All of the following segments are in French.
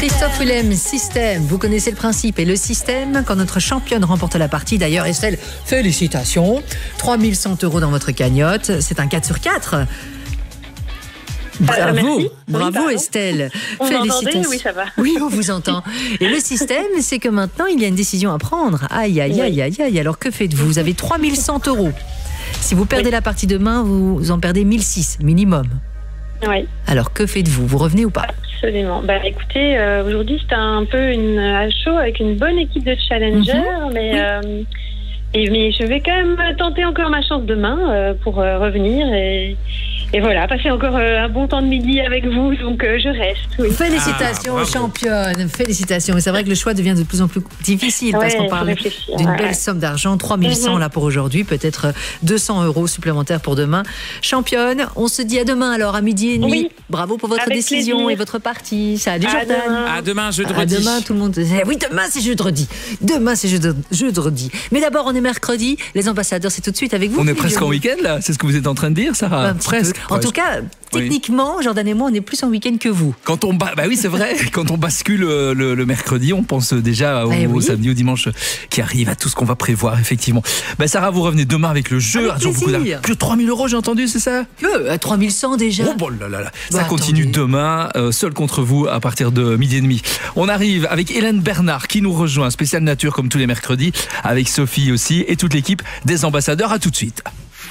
Christophe Willem, système. Vous connaissez le principe et le système. Quand notre championne remporte la partie, d'ailleurs, Estelle, félicitations. 3100 € dans votre cagnotte. C'est un 4 sur 4. Bravo, merci. bravo Oui, Estelle. On Félicitations. oui, ça va. Oui, on vous entend. Et le système, c'est que maintenant, il y a une décision à prendre. Aïe, aïe, aïe, aïe, aïe. Alors que faites-vous ? Vous avez 3100 €. Si vous perdez la partie demain, vous en perdez 1006 minimum. Oui. Alors que faites-vous ? Vous revenez ou pas ? Absolument. Écoutez, aujourd'hui c'était un peu un show avec une bonne équipe de challengers, mais je vais quand même tenter encore ma chance demain pour revenir et voilà, passer encore un bon temps de midi avec vous, donc je reste. Oui. Félicitations championne, félicitations. Et c'est vrai que le choix devient de plus en plus difficile parce qu'on parle d'une belle somme d'argent, 3100 là pour aujourd'hui, peut-être 200 € supplémentaires pour demain. Championne, on se dit à demain alors à midi et demi. Oui. Bravo pour votre décision plaisir. et votre partie. Salut À Jordan. demain. À demain, jeudi. À demain, tout le monde. Oui, demain c'est jeudi. Demain c'est jeudi. Mais d'abord on est mercredi. Les ambassadeurs, c'est tout de suite avec vous. On est presque en week-end là, c'est ce que vous êtes en train de dire, Sarah? Un petit peu. En tout cas, techniquement, Jordan et moi, on est plus en week-end que vous. Quand on oui, c'est vrai. Quand on bascule le mercredi, on pense déjà au samedi, au dimanche qui arrive, à tout ce qu'on va prévoir, effectivement. Sarah, vous revenez demain avec le jeu. Que 3000 €, j'ai entendu, c'est ça? 3100 déjà. Oh, bon là là. Ça continue demain, seul contre vous à partir de midi et demi. On arrive avec Hélène Bernard qui nous rejoint, spécial nature comme tous les mercredis, avec Sophie aussi et toute l'équipe des ambassadeurs. À tout de suite.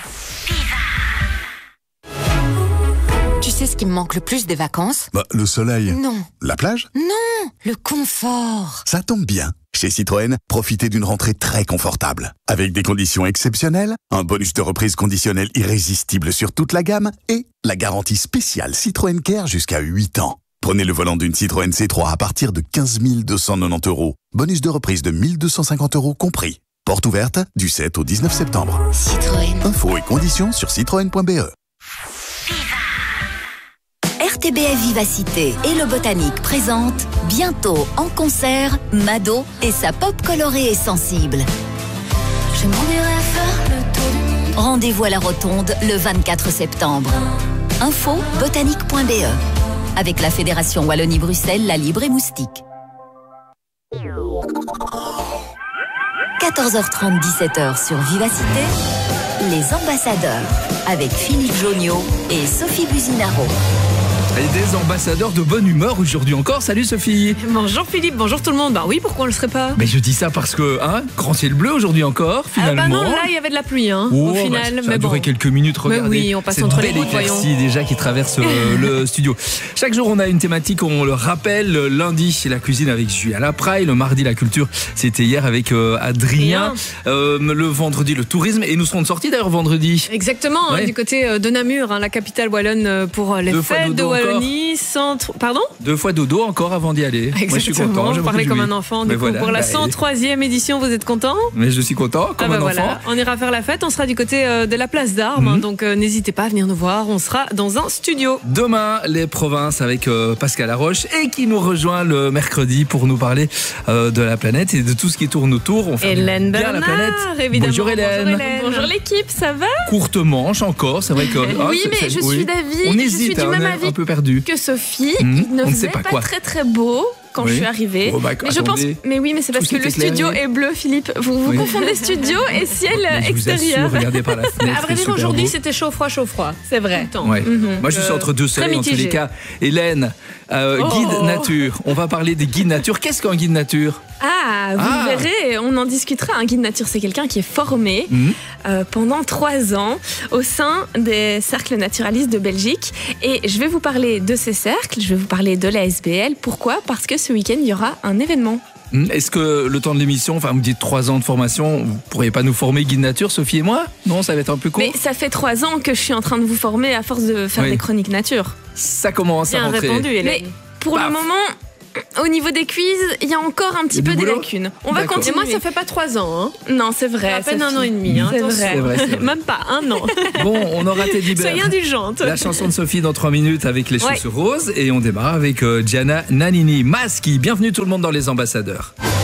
Tu sais ce qui me manque le plus des vacances ? Le soleil. Non. La plage ? Non, le confort. Ça tombe bien. Chez Citroën, profitez d'une rentrée très confortable. Avec des conditions exceptionnelles, un bonus de reprise conditionnel irrésistible sur toute la gamme et la garantie spéciale Citroën Care jusqu'à 8 ans. Prenez le volant d'une Citroën C3 à partir de 15 290 €. Bonus de reprise de 1 250 € compris. Porte ouverte du 7 au 19 septembre. Citroën. Infos et conditions sur citroën.be. RTBF Vivacité et le Botanique présentent bientôt en concert Mado et sa pop colorée et sensible. Je m'en irai faire le tour du monde. Rendez-vous à la Rotonde le 24 septembre. Info botanique.be avec la Fédération Wallonie-Bruxelles, La Libre et Moustique. 14h30, 17h sur Vivacité, les ambassadeurs avec Philippe Joniot et Sophie Buzinaro. Et des ambassadeurs de bonne humeur aujourd'hui encore. Salut Sophie. Bonjour Philippe, bonjour tout le monde. Oui, pourquoi on le serait pas ? Mais je dis ça parce que, grand ciel bleu aujourd'hui encore, finalement. Non, là il y avait de la pluie, au final. Ça a duré quelques minutes, regardez. Mais oui, on passe entre les gouttes, voyons. Merci déjà qui traverse le studio. Chaque jour, on a une thématique, on le rappelle. Le lundi, c'est la cuisine avec Julien Lapraille. Le mardi, la culture, c'était hier avec Adrien. Le vendredi, le tourisme. Et nous serons de sortie d'ailleurs vendredi. Exactement, du côté de Namur, la capitale wallonne pour les fêtes de Wallonie. Pardon ? 2 fois dodo encore avant d'y aller. Exactement, moi, je suis content. Je parlais comme un enfant. Du coup, pour la 103e édition, vous êtes content ? Mais je suis content, comme un enfant. On ira faire la fête. On sera du côté de la place d'Armes. Donc, n'hésitez pas à venir nous voir. On sera dans un studio. Demain, les provinces avec Pascal Laroche et qui nous rejoint le mercredi pour nous parler de la planète et de tout ce qui tourne autour. On fait Hélène bien Bernard, la planète. Évidemment. Bonjour Hélène. Bonjour l'équipe, ça va ? Courte manche encore, c'est vrai que. Oui, mais je suis d'avis. On je hésite, suis du même avis un peu perdu. que Sophie. Il ne faisait pas très très beau quand je suis arrivée. Mais je pense. Mais oui, mais c'est parce que le studio est bleu, Philippe. Vous confondez studio et ciel extérieur. Regardez par la fenêtre. À vrai dire, aujourd'hui, c'était chaud froid. C'est vrai. Ouais. Moi, je suis entre deux soleils en tous les cas. Hélène, guide nature. On va parler des guides nature. Qu'est-ce qu'un guide nature ? Vous verrez, on en discutera. Un guide nature, c'est quelqu'un qui est formé pendant 3 ans au sein des cercles naturalistes de Belgique. Et je vais vous parler de ces cercles, je vais vous parler de la SBL. Pourquoi ? Parce que ce week-end, il y aura un événement. Est-ce que le temps de l'émission, vous me dites 3 ans de formation, vous pourriez pas nous former guide nature, Sophie et moi ? Non, ça va être un peu court. Mais ça fait 3 ans que je suis en train de vous former à force de faire des chroniques nature. Ça commence à rentrer. Bien répondu, Hélène. Mais pour le moment... Au niveau des quiz, il y a encore un petit peu des lacunes. On va continuer. Moi, ça fait pas 3 ans. Non, c'est vrai. À peine 1 an et demi. C'est vrai. Même pas 1 an. Bon, on aura Teddy Bear. Soyez indulgente. La chanson de Sophie dans 3 minutes avec les chaussures roses. Et on démarre avec Gianna Nannini. Maski. Bienvenue tout le monde dans Les Ambassadeurs.